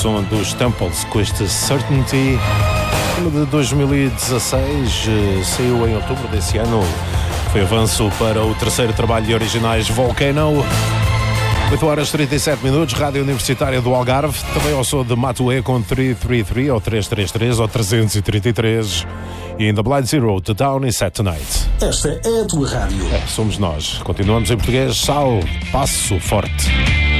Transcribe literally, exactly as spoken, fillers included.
som dos Temples com este Certainty. De dois mil e dezasseis, saiu em outubro desse ano. Foi avanço para o terceiro trabalho de originais, Volcano. oito horas e trinta e sete minutos, Rádio Universitária do Algarve. Também ao som de Matuê com trezentos e trinta e três ou trezentos e trinta e três ou trezentos e trinta e três. E ainda Blind Zero, The Down e Set Tonight. Esta é a tua rádio. É, somos nós. Continuamos em português. Sal, passo forte.